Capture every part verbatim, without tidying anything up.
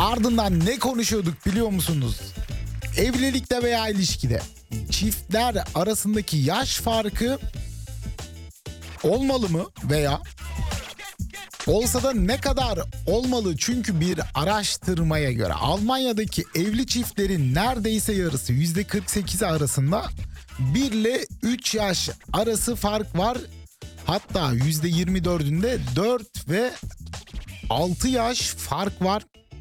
Ardından ne konuşuyorduk biliyor musunuz? Evlilikte veya ilişkide çiftler arasındaki yaş farkı olmalı mı veya olsa da ne kadar olmalı? Çünkü bir araştırmaya göre Almanya'daki evli çiftlerin neredeyse yarısı yüzde kırk sekizi arasında bir ile üç yaş arası fark var. Hatta yüzde yirmi dördünde dört ve altı yaş fark var.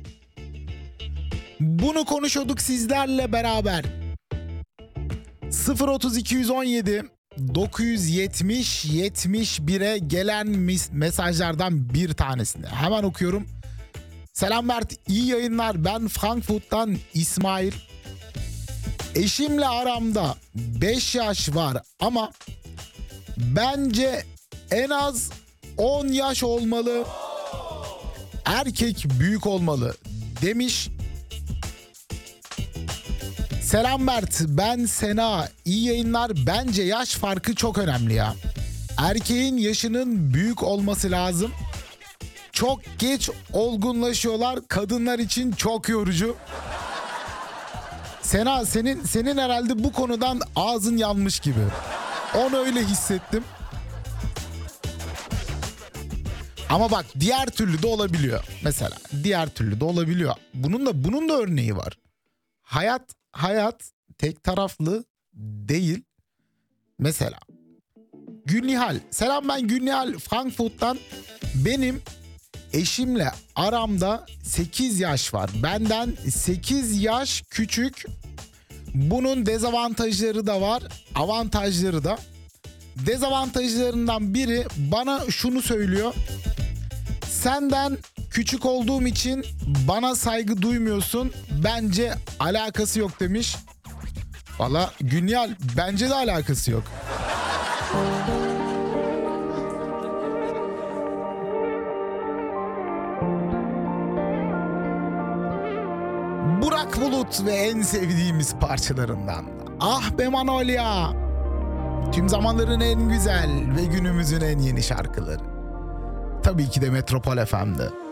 Bunu konuşuyorduk sizlerle beraber. sıfır otuz iki yüz on yedi dokuz yetmiş yetmiş bire gelen mesajlardan bir tanesini hemen okuyorum. Selam Mert, iyi yayınlar. Ben Frankfurt'tan İsmail. Eşimle aramda beş yaş var ama bence en az on yaş olmalı. Erkek büyük olmalı demiş. Selam Mert, ben Sena. İyi yayınlar. Bence yaş farkı çok önemli ya. Erkeğin yaşının büyük olması lazım. Çok geç olgunlaşıyorlar. Kadınlar için çok yorucu. Sena, senin senin herhalde bu konudan ağzın yanmış gibi. Onu öyle hissettim. Ama bak, diğer türlü de olabiliyor. Mesela diğer türlü de olabiliyor. Bunun da bunun da örneği var. Hayat hayat tek taraflı değil. Mesela Gülnihal. Selam, ben Gülnihal Frankfurt'tan. Benim eşimle aramda sekiz yaş var. Benden sekiz yaş küçük. Bunun dezavantajları da var, avantajları da. Dezavantajlarından biri bana şunu söylüyor. Senden küçük olduğum için bana saygı duymuyorsun. Bence alakası yok demiş. Valla Günyal, bence de alakası yok. Burak Bulut ve en sevdiğimiz parçalarından. Ah be Manolya. Tüm zamanların en güzel ve günümüzün en yeni şarkıları. Tabii ki de Metropol F M'de.